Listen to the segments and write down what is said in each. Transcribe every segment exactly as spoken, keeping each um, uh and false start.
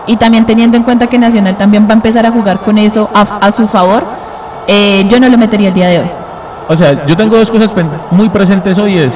y también teniendo en cuenta que Nacional también va a empezar a jugar con eso a, a su favor, eh, yo no lo metería el día de hoy. O sea, yo tengo dos cosas muy presentes hoy, es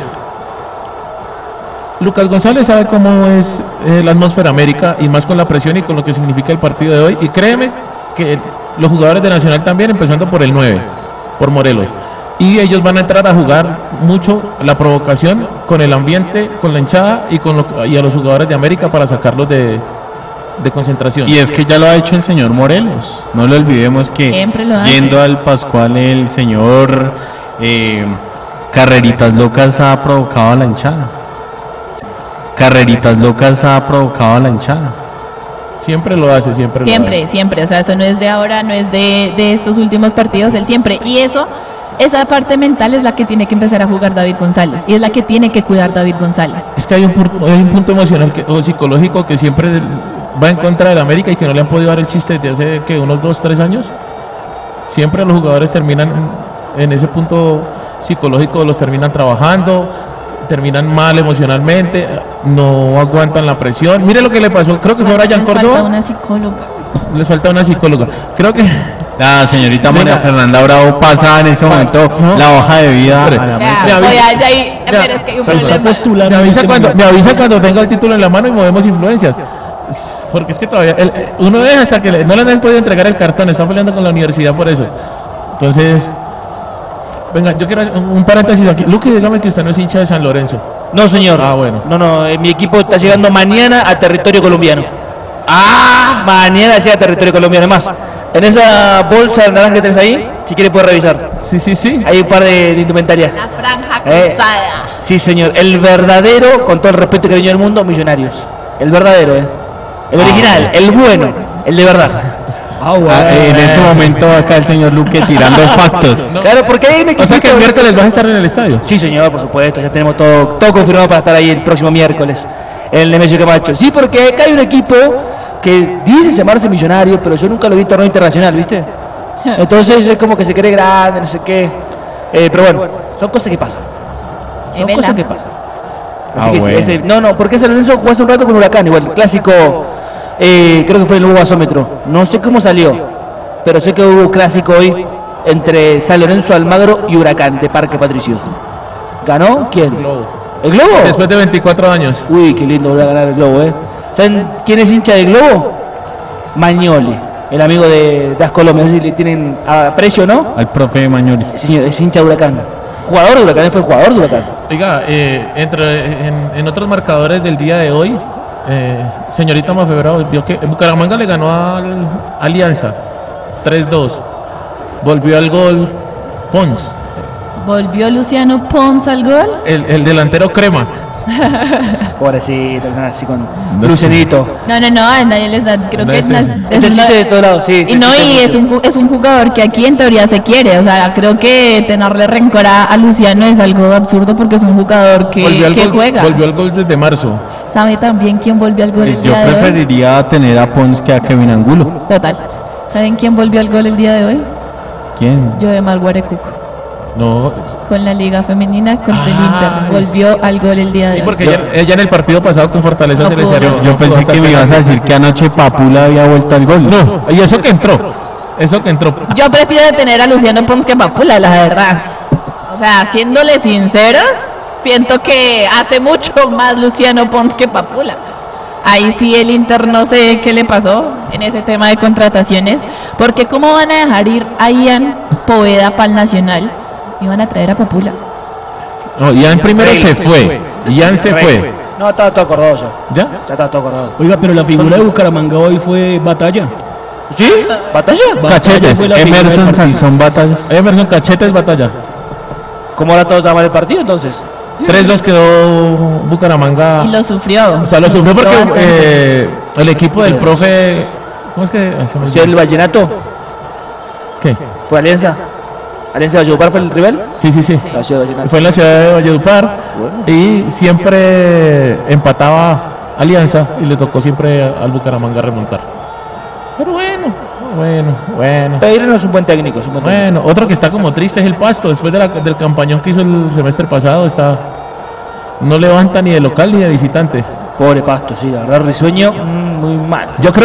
Lucas González sabe cómo es eh, la atmósfera América y más con la presión y con lo que significa el partido de hoy, y créeme que los jugadores de Nacional también, empezando por el nueve, por Morelos, y ellos van a entrar a jugar mucho la provocación con el ambiente, con la hinchada y con lo, y a los jugadores de América para sacarlos de, de concentración. Y es que ya lo ha hecho el señor Morelos, no lo olvidemos que yendo al Pascual el señor eh, Carreritas Locas ha provocado a la hinchada. Carreritas Locas ha provocado a la hinchada. Siempre lo hace, siempre Siempre, lo hace. siempre, o sea, eso no es de ahora, no es de, de estos últimos partidos, él siempre, y eso, esa parte mental es la que tiene que empezar a jugar David González, y es la que tiene que cuidar David González. Es que hay un, hay un punto emocional que, o psicológico que siempre va en contra del América y que no le han podido dar el chiste desde hace, ¿qué? Unos dos, tres años. Siempre los jugadores terminan en, en ese punto psicológico, los terminan trabajando, terminan mal emocionalmente, no aguantan la presión. Mire lo que le pasó, creo que fue a Brian Córdoba. Les falta una psicóloga. Les falta una psicóloga. Creo que la señorita María Venga. Fernanda Bravo pasa en ese momento no. la hoja de vida. Hombre, a ya, me avisa, ya, ahí, ya, es que hay un se está postulando. Me avisa, cuando, me avisa cuando tenga el título en la mano y movemos influencias. Porque es que todavía el, uno deja hasta que le, no le han podido entregar el cartón, está peleando con la universidad por eso. Entonces, venga, yo quiero un paréntesis aquí. Luque, dígame que usted no es hincha de San Lorenzo. No, señor. Ah, bueno. No, no, eh, mi equipo está llegando mañana a territorio colombiano. Ah, mañana llega a territorio colombiano. Más, en esa bolsa de naranja que tenés ahí, si quieres puedes revisar. Sí, sí, sí. Hay un par de, de indumentaria. La franja cruzada. Eh, sí, señor. El verdadero, con todo el respeto y cariño del mundo, Millonarios. El verdadero, ¿eh? El original, ah, el bueno, el de verdad. Ah, bueno. ah, en este momento acá el señor Luque tirando factos. No. Claro, porque hay un equipo. O sea que el miércoles vas a estar en el estadio. Sí, señor, por supuesto. Ya tenemos todo, todo confirmado para estar ahí el próximo miércoles en el Nemesio Camacho. Sí, porque acá hay un equipo que dice llamarse Millonario, pero yo nunca lo vi en torneo internacional, ¿viste? Entonces es como que se cree grande, no sé qué. Eh, pero bueno, son cosas que pasan. Son cosas que pasan. Así ah, que bueno. ese, no, no, porque San Lorenzo jugó hace un rato con Huracán, igual, el clásico. Eh, creo que fue el nuevo gasómetro. No sé cómo salió, pero sé que hubo clásico hoy entre San Lorenzo Almagro y Huracán de Parque Patricio. ¿Ganó? ¿Quién? El Globo. ¿El Globo? Después de veinticuatro años. Uy, qué lindo volver a ganar el Globo, ¿eh? ¿Saben quién es hincha del Globo? Mañoli, el amigo de Das Colombia. No sé si le tienen aprecio, ¿no? Al profe Mañoli. Sí, es hincha de Huracán. Jugador de Huracán, fue jugador de Huracán. Oiga, eh, entre, en, en otros marcadores del día de hoy, Eh, señorita Mafebrado vio que Bucaramanga le ganó al Alianza tres dos. Volvió al gol Pons. ¿Volvió Luciano Pons al gol? El, el delantero Crema. Pobrecito, así con no Lucenito. No, no, no, a nadie les da, creo no que es, es, es el chiste de todos lados, sí. Y no, y es un, es un jugador que aquí en teoría se quiere, o sea, creo que tenerle rencor a, a Luciano es algo absurdo porque es un jugador que, que gol, juega. Volvió al gol desde marzo. ¿Sabe también quién volvió al gol pues el yo día de hoy? Yo preferiría tener a Pons que a Kevin Angulo. Total. ¿Saben quién volvió al gol el día de hoy? ¿Quién? Joemar Guarecuco. No. Con la Liga Femenina contra ah, el Inter. Volvió al gol el día de sí, hoy. porque ella, ella en el partido pasado con Fortaleza no se le salió. Yo, yo pensé que me ibas a decir que anoche Papula había vuelto al gol. No, y eso que entró. Eso que entró. Yo prefiero tener a Luciano Pons que a Papula, la verdad. O sea, siéndole sinceros, siento que hace mucho más Luciano Pons que Papula. Ahí sí el Inter no sé qué le pasó en ese tema de contrataciones, porque cómo van a dejar ir a Ian Poveda para el Nacional y van a traer a Papula. No, Ian primero se fue. Ian se fue. No, estaba todo acordado ya. ¿Ya? Ya estaba todo acordado. Oiga, pero la figura de Bucaramanga hoy fue Batalla. ¿Sí? ¿Batalla? Cachetes. Emerson Sansón Batalla. Emerson Cachetes Batalla. ¿Cómo ahora todo estaba el partido entonces? tres dos quedó Bucaramanga. Y lo sufrió. O sea, lo, lo sufrió porque eh, el equipo del profe. ¿Cómo es que? ¿Sí, el Vallenato? ¿Qué? ¿Fue Alianza? ¿Alianza de Valledupar fue el rival? Sí, sí, sí. La ciudad de fue en la ciudad de Valledupar. Bueno. Y siempre empataba Alianza y le tocó siempre al Bucaramanga remontar. Pero bueno, bueno, bueno. Pereira no es un buen técnico. Es un buen bueno, técnico. otro que está como triste es el Pasto. Después de la, del campañón que hizo el semestre pasado, está no levanta ni de local ni de visitante. Pobre Pasto, sí, la verdad, risueño, mmm, muy mal. Yo creo